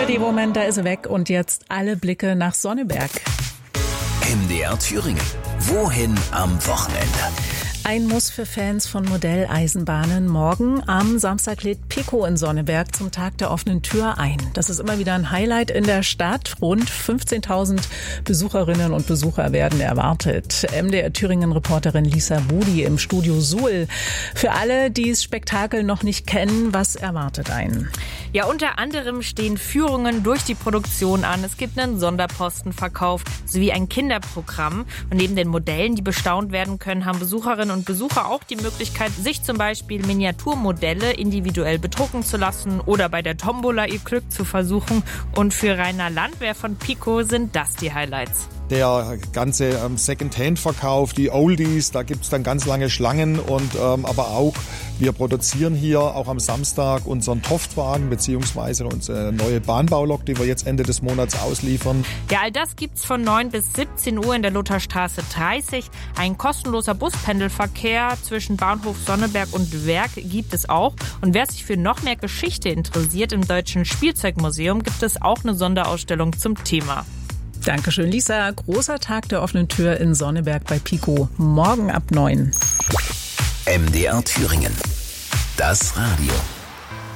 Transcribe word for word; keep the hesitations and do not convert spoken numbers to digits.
dem Moment, da ist er weg und jetzt alle Blicke nach Sonneberg. M D R Thüringen. Wohin am Wochenende? Ein Muss für Fans von Modelleisenbahnen. Morgen am Samstag lädt Pico in Sonneberg zum Tag der offenen Tür ein. Das ist immer wieder ein Highlight in der Stadt. Rund fünfzehntausend Besucherinnen und Besucher werden erwartet. M D R Thüringen-Reporterin Lisa Budi im Studio Suhl. Für alle, die das Spektakel noch nicht kennen, was erwartet einen? Ja, unter anderem stehen Führungen durch die Produktion an. Es gibt einen Sonderpostenverkauf sowie ein Kinderprogramm. Und neben den Modellen, die bestaunt werden können, haben Besucherinnen und Besucher auch die Möglichkeit, sich zum Beispiel Miniaturmodelle individuell bedrucken zu lassen oder bei der Tombola ihr Glück zu versuchen. Und für Rainer Landwehr von Pico sind das die Highlights. Der ganze ähm, Second-Hand-Verkauf, die Oldies, da gibt's dann ganz lange Schlangen und ähm, aber auch, wir produzieren hier auch am Samstag unseren Toftwagen beziehungsweise unsere neue Bahnbaulok, die wir jetzt Ende des Monats ausliefern. Ja, all das gibt's von neun bis siebzehn Uhr in der Lutherstraße dreißig. Ein kostenloser Buspendelverkehr zwischen Bahnhof Sonneberg und Werk gibt es auch. Und wer sich für noch mehr Geschichte interessiert, im Deutschen Spielzeugmuseum gibt es auch eine Sonderausstellung zum Thema. Dankeschön, Lisa. Großer Tag der offenen Tür in Sonneberg bei Pico. Morgen ab neun. M D R Thüringen. Das Radio.